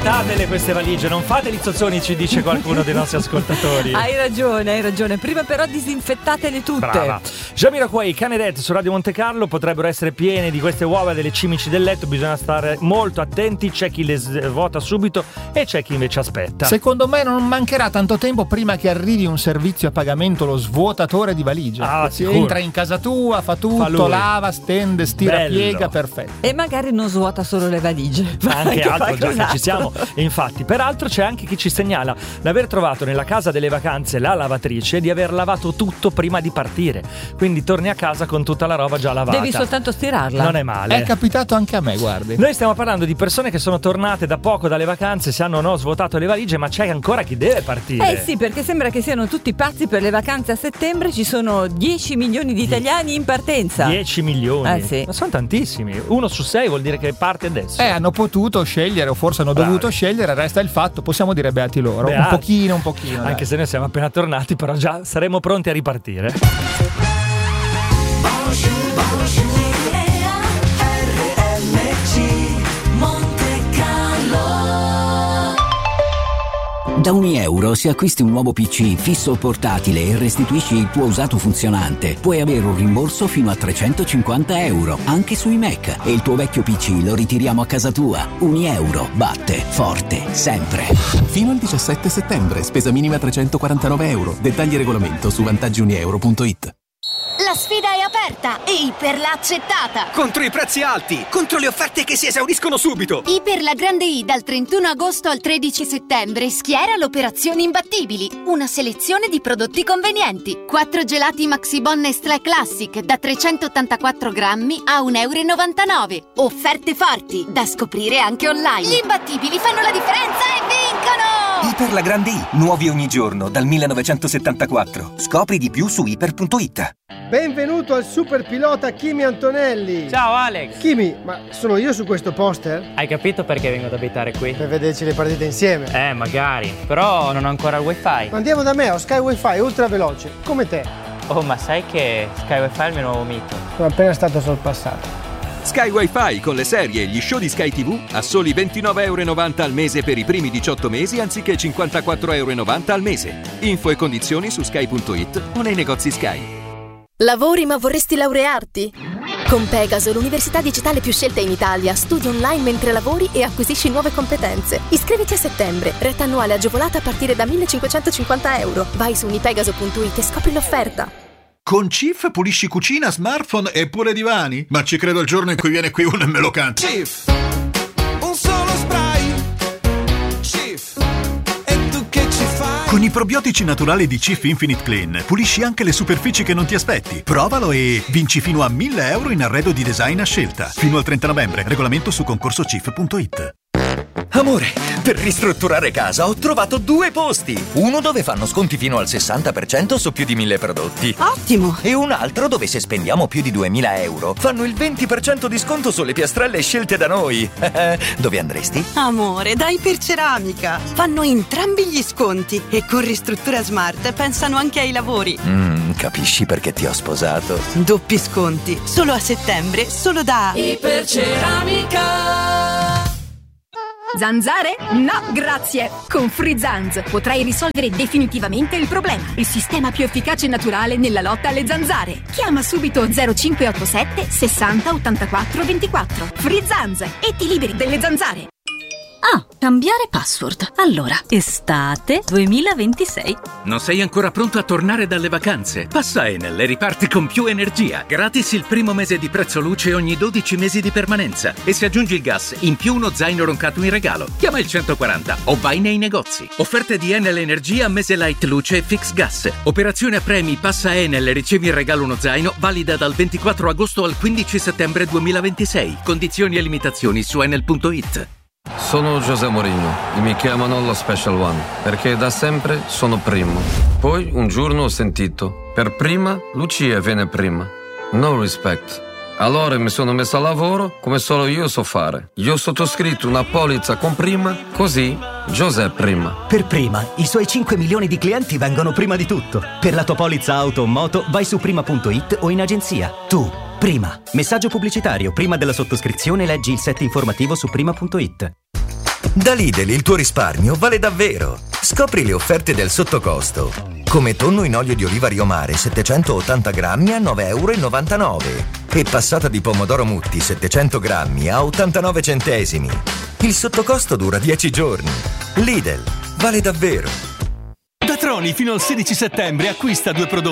disinfettatele queste valigie, non fate gli zozzoni, ci dice qualcuno dei nostri ascoltatori. Hai ragione. Prima però disinfettatele tutte. Brava. Jamiroquai, Canedet su Radio Monte Carlo potrebbero essere piene di queste uova delle cimici del letto, bisogna stare molto attenti, c'è chi le svuota subito e c'è chi invece aspetta. Secondo me non mancherà tanto tempo prima che arrivi un servizio a pagamento, lo svuotatore di valigie. Sicuro. Entra in casa tua, fa tutto, lava, stende, stira, Bello. piega, perfetto. E magari non svuota solo le valigie, anche altro, già che ci siamo. E infatti, peraltro c'è anche chi ci segnala l'aver trovato nella casa delle vacanze la lavatrice e di aver lavato tutto prima di partire, quindi torni a casa con tutta la roba già lavata. Devi soltanto stirarla. Non è male. È capitato anche a me, guardi. Noi stiamo parlando di persone che sono tornate da poco dalle vacanze, se hanno o no svuotato le valigie, ma c'è ancora chi deve partire. Eh sì, perché sembra che siano tutti pazzi per le vacanze a settembre. Ci sono 10 milioni di italiani in partenza. 10 milioni? Sì. Ma sono tantissimi. 1 su 6 vuol dire che parte adesso. Hanno potuto scegliere, o forse hanno dovuto scegliere, resta il fatto, possiamo dire beati loro. Beati. Un pochino. Anche dai. se noi siamo appena tornati, però già saremo pronti a ripartire. Da €1 se acquisti un nuovo PC fisso o portatile e restituisci il tuo usato funzionante, puoi avere un rimborso fino a €350, anche sui Mac, e il tuo vecchio PC lo ritiriamo a casa tua. €1 batte forte sempre. Fino al 17 settembre, spesa minima €349. Dettagli e regolamento su vantaggiunieuro.it. La sfida è aperta e Iper l'ha accettata. Contro i prezzi alti, contro le offerte che si esauriscono subito. Iper la Grande I dal 31 agosto al 13 settembre schiera l'operazione Imbattibili. Una selezione di prodotti convenienti. 4 gelati Maxibon Nestlé Classic da 384 grammi a €1,99. Offerte forti da scoprire anche online. Gli imbattibili fanno la differenza e vincono! Iper la Grande I, nuovi ogni giorno dal 1974. Scopri di più su iper.it. Benvenuto al super pilota Kimi Antonelli. Ciao Alex. Kimi, ma sono io su questo poster? Hai capito perché vengo ad abitare qui? Per vederci le partite insieme. Magari, però non ho ancora il wifi. Ma andiamo da me, ho Sky Wi-Fi ultra veloce, come te. Oh, ma sai che Sky Wifi è il mio nuovo mito? Sono appena stato sorpassato. Sky Wi-Fi con le serie e gli show di Sky TV a soli €29,90 al mese per i primi 18 mesi anziché €54,90 al mese. Info e condizioni su sky.it o nei negozi Sky. Lavori ma vorresti laurearti? Con Pegaso, l'università digitale più scelta in Italia, studi online mentre lavori e acquisisci nuove competenze. Iscriviti a settembre, retta annuale agevolata a partire da €1.550. Vai su unipegaso.it e scopri l'offerta. Con Cif pulisci cucina, smartphone e pure divani? Ma ci credo il giorno in cui viene qui uno e me lo canta. Cif, un solo spray. Cif, e tu che ci fai? Con i probiotici naturali di Cif Infinite Clean pulisci anche le superfici che non ti aspetti. Provalo e vinci fino a €1.000 in arredo di design a scelta. Fino al 30 novembre. Regolamento su concorsocif.it. Amore, per ristrutturare casa ho trovato 2 posti. Uno dove fanno sconti fino al 60% su più di 1.000 prodotti. Ottimo! E un altro dove se spendiamo più di €2.000 fanno il 20% di sconto sulle piastrelle scelte da noi. Dove andresti? Amore, da Iperceramica. Fanno entrambi gli sconti e con Ristruttura Smart pensano anche ai lavori. Capisci perché ti ho sposato? Doppi sconti, solo a settembre, solo da Iperceramica. Zanzare? No, grazie! Con Free Zanz potrai risolvere definitivamente il problema. Il sistema più efficace e naturale nella lotta alle zanzare. Chiama subito 0587 60 84 24. Free Zanz e ti liberi delle zanzare. Cambiare password. Allora, estate 2026. Non sei ancora pronto a tornare dalle vacanze? Passa Enel e riparti con più energia. Gratis il primo mese di prezzo luce ogni 12 mesi di permanenza. E se aggiungi il gas, in più uno zaino roncato in regalo. Chiama il 140 o vai nei negozi. Offerte di Enel Energia, mese light luce e fix gas. Operazione a premi, passa Enel e ricevi in regalo uno zaino, valida dal 24 agosto al 15 settembre 2026. Condizioni e limitazioni su enel.it. Sono José Mourinho e mi chiamano lo Special One perché da sempre sono primo. Poi un giorno ho sentito: per prima Lucia viene prima. No respect. Allora mi sono messo a lavoro come solo io so fare. Io ho sottoscritto una polizza con prima, così José prima. Per prima, i suoi 5 milioni di clienti vengono prima di tutto. Per la tua polizza auto o moto vai su prima.it o in agenzia. Tu, prima. Messaggio pubblicitario. Prima della sottoscrizione leggi il set informativo su prima.it. Da Lidl il tuo risparmio vale davvero. Scopri le offerte del sottocosto. Come tonno in olio di oliva Rio Mare 780 grammi a 9,99 € e passata di pomodoro Mutti 700 grammi a 89 centesimi. Il sottocosto dura 10 giorni. Lidl, vale davvero. Da Troni fino al 16 settembre acquista 2 prodotti